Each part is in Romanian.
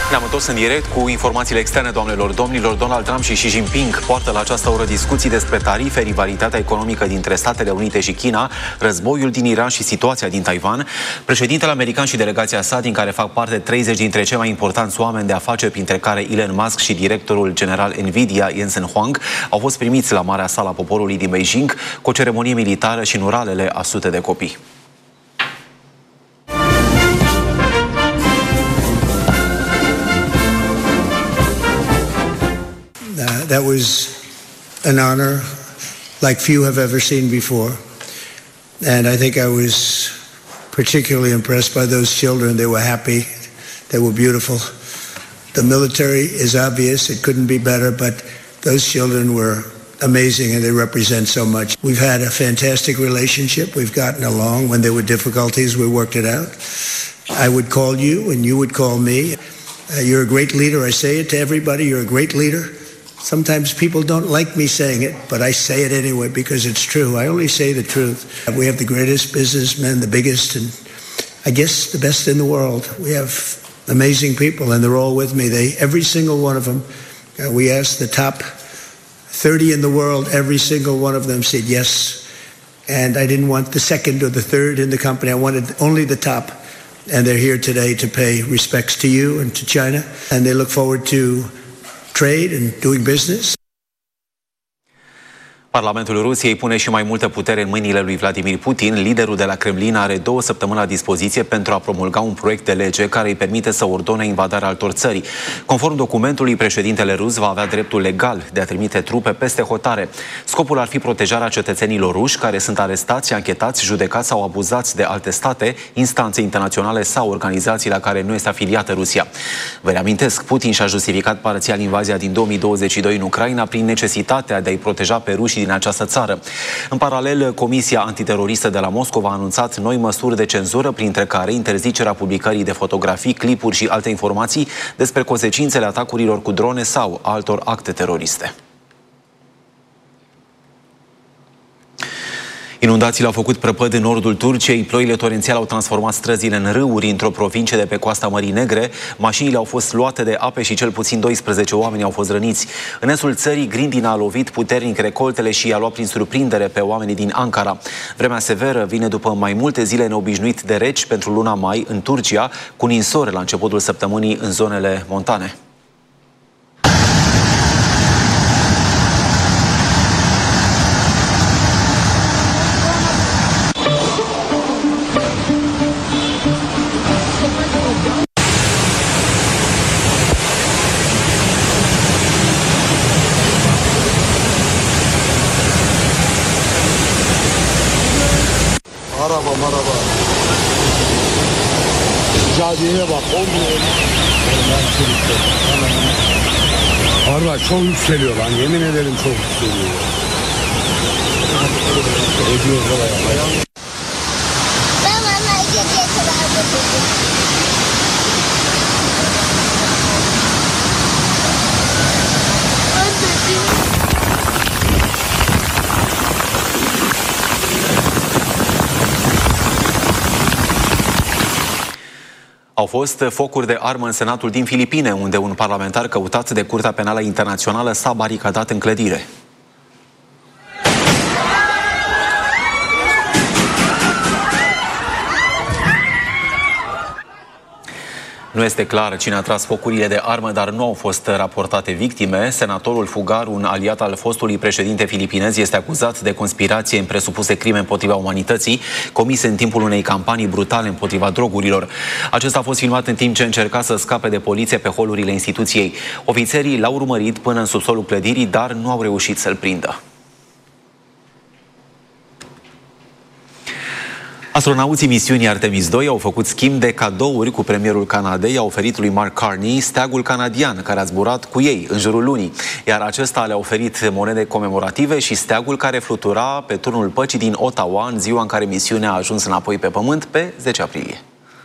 Ne-am întors în direct cu informațiile externe, doamnelor, domnilor. Donald Trump și Xi Jinping poartă la această oră discuții despre tarife, rivalitatea economică dintre Statele Unite și China, războiul din Iran și situația din Taiwan. Președintele american și delegația sa, din care fac parte 30 dintre cei mai importanți oameni de afaceri, printre care Elon Musk și directorul general Nvidia, Jensen Huang, au fost primiți la Marea Sală a Poporului din Beijing cu o ceremonie militară și în uralele a sute de copii. That was an honor like few have ever seen before. And I think I was particularly impressed by those children. They were happy. They were beautiful. The military is obvious. It couldn't be better, but those children were amazing and they represent so much. We've had a fantastic relationship. We've gotten along. When there were difficulties, we worked it out. I would call you and you would call me. You're a great leader. I say it to everybody. You're a great leader. Sometimes people don't like me saying it, but I say it anyway because it's true. I only say the truth. We have the greatest businessmen, the biggest, and I guess the best in the world. We have amazing people, and they're all with me. Every single one of them, we asked the top 30 in the world, every single one of them said yes. And I didn't want the second or the third in the company. I wanted only the top. And they're here today to pay respects to you and to China. And they look forward to trade and doing business. Parlamentul Rusiei pune și mai multă putere în mâinile lui Vladimir Putin. Liderul de la Kremlin are 2 săptămâni la dispoziție pentru a promulga un proiect de lege care îi permite să ordone invadarea altor țări. Conform documentului, președintele rus va avea dreptul legal de a trimite trupe peste hotare. Scopul ar fi protejarea cetățenilor ruși care sunt arestați, anchetați, judecați sau abuzați de alte state, instanțe internaționale sau organizații la care nu este afiliată Rusia. Vă reamintesc, Putin și-a justificat parțial invazia din 2022 în Ucraina prin necesitatea de a-i proteja pe ruși din această țară. În paralel, Comisia Antiteroristă de la Moscova a anunțat noi măsuri de cenzură, printre care interzicerea publicării de fotografii, clipuri și alte informații despre consecințele atacurilor cu drone sau altor acte teroriste. Inundațiile au făcut prăpăd în nordul Turciei, ploile torențiale au transformat străzile în râuri într-o provincie de pe coasta Mării Negre, mașinile au fost luate de ape și cel puțin 12 oameni au fost răniți. În estul țării, grindina a lovit puternic recoltele și i-a luat prin surprindere pe oamenii din Ankara. Vremea severă vine după mai multe zile neobișnuit de reci pentru luna mai în Turcia, cu ninsori la începutul săptămânii în zonele montane. Merhaba. Cadeye bak, 10 milyon. Valla çok yükseliyor lan, yemin ederim çok yükseliyor. Ödüyor falan. Ben vallahi geceye kadar götürdüm. Au fost focuri de armă în Senatul din Filipine, unde un parlamentar căutat de Curtea Penală Internațională s-a baricadat în clădire. Nu este clar cine a tras focurile de armă, dar nu au fost raportate victime. Senatorul Fugar, un aliat al fostului președinte filipinez, este acuzat de conspirație în presupuse crime împotriva umanității, comise în timpul unei campanii brutale împotriva drogurilor. Acesta a fost filmat în timp ce încerca să scape de poliție pe holurile instituției. Ofițerii l-au urmărit până în subsolul clădirii, dar nu au reușit să-l prindă. Astronauții misiunii Artemis 2 au făcut schimb de cadouri cu premierul Canadei, a oferit lui Mark Carney steagul canadian care a zburat cu ei în jurul lunii, iar acesta le-a oferit monede comemorative și steagul care flutura pe turnul păcii din Ottawa în ziua în care misiunea a ajuns înapoi pe pământ pe 10 aprilie.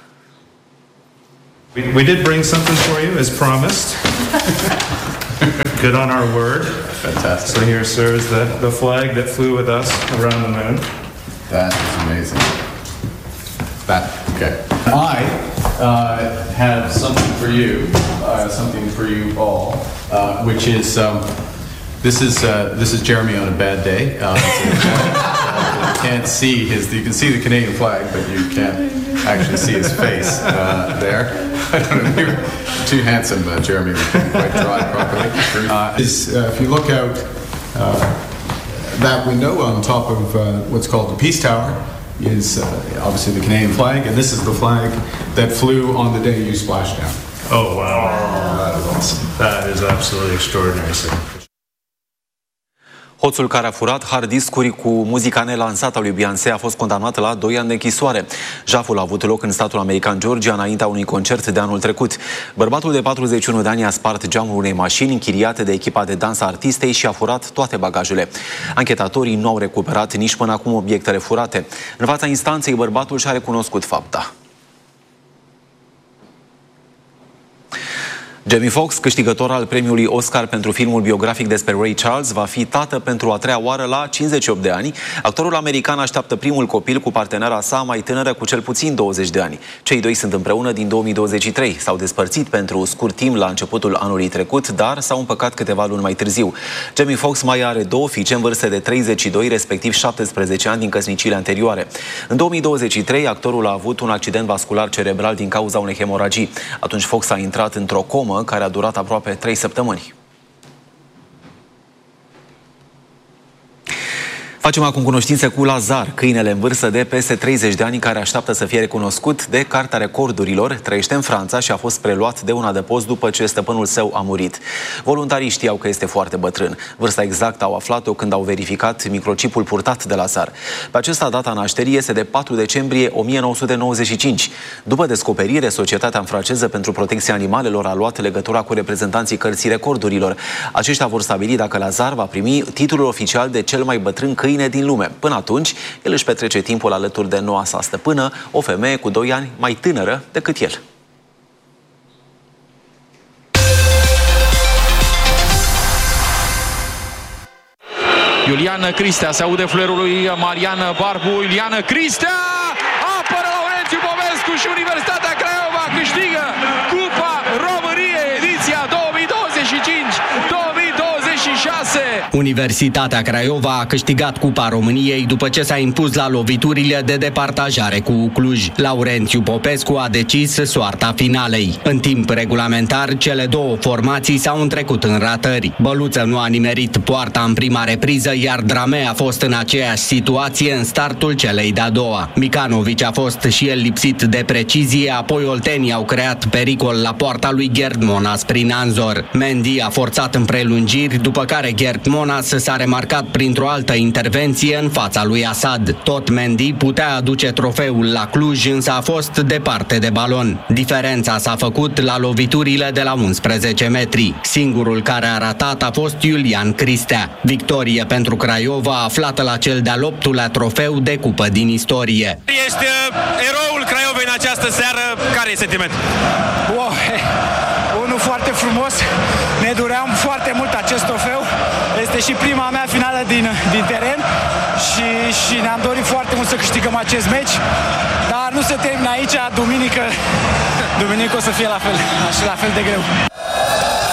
We did bring something for you as promised. Good on our word. Fantastic. So here, sir, is the flag that flew with us around the moon. That is amazing. Okay. I have something for you all, which is this is Jeremy on a bad day. You can't see you can see the Canadian flag, but you can't actually see his face there. I don't know, you're too handsome, Jeremy. We can't quite draw it properly. If you look out that window on top of what's called the Peace Tower is obviously the Canadian flag, and this is the flag that flew on the day you splashed down. Oh, wow. That is awesome. That is absolutely extraordinary, sir. Hoțul care a furat hard-discuri cu muzica nelansată a lui Beyoncé a fost condamnat la 2 ani de închisoare. Jaful a avut loc în statul american Georgia înaintea unui concert de anul trecut. Bărbatul de 41 de ani a spart geamul unei mașini închiriate de echipa de dans a artistei și a furat toate bagajele. Anchetatorii nu au recuperat nici până acum obiectele furate. În fața instanței, bărbatul și-a recunoscut fapta. Jamie Foxx, câștigător al premiului Oscar pentru filmul biografic despre Ray Charles, va fi tată pentru a 3-a oară la 58 de ani. Actorul american așteaptă primul copil cu partenera sa mai tânără cu cel puțin 20 de ani. Cei doi sunt împreună din 2023. S-au despărțit pentru scurt timp la începutul anului trecut, dar s-au împăcat câteva luni mai târziu. Jamie Foxx mai are 2 fiice în vârste de 32, respectiv 17 ani din căsniciile anterioare. În 2023, actorul a avut un accident vascular cerebral din cauza unei hemoragii. Atunci Foxx a intrat într-o comă care a durat aproape 3 săptămâni. Facem acum cunoștință cu Lazar, câinele în vârstă de peste 30 de ani care așteaptă să fie recunoscut de Cartea Recordurilor. Trăiește în Franța și a fost preluat de un adăpost după ce stăpânul său a murit. Voluntarii știau că este foarte bătrân. Vârsta exactă au aflat-o când au verificat microchipul purtat de Lazar. Pe acesta, data nașterii este de 4 decembrie 1995. După descoperire, Societatea franceză pentru Protecția Animalelor a luat legătura cu reprezentanții Cărții Recordurilor. Aceștia vor stabili dacă Lazar va primi titlul oficial de cel mai bătrân câine din lume. Până atunci, el își petrece timpul alături de noua sa stăpână, o femeie cu 2 ani mai tânără decât el. Iulian Cristea, se aude fluierul lui Marian Barbu. Iulian Cristea apără Laurențiu Popescu și Universitatea Craiova câștigă Cupa României ediția 2025-2026. Universitatea Craiova a câștigat Cupa României după ce s-a impus la loviturile de departajare cu Cluj. Laurențiu Popescu a decis soarta finalei. În timp regulamentar, cele două formații s-au întrecut în ratări. Băluță nu a nimerit poarta în prima repriză, iar Drame a fost în aceeași situație în startul celei de-a doua. Micanovici a fost și el lipsit de precizie, apoi oltenii au creat pericol la poarta lui Gerd Monas prin Anzor. Mendy a forțat în prelungiri, după care Gerd Monas s-a remarcat printr-o altă intervenție în fața lui Asad. Tot Mendy putea aduce trofeul la Cluj, însă a fost departe de balon. Diferența s-a făcut la loviturile de la 11 metri. Singurul care a ratat a fost Iulian Cristea. Victorie pentru Craiova, aflată la cel de-al 8-lea trofeu de cupă din istorie. Ești eroul Craiovei în această seară. Care e sentimentul? Unul foarte frumos. Ne duream foarte mult acest trofeu. Este și prima mea finală din teren și ne-am dorit foarte mult să câștigăm acest meci. Dar nu se termină aici. Duminică o să fie la fel de greu.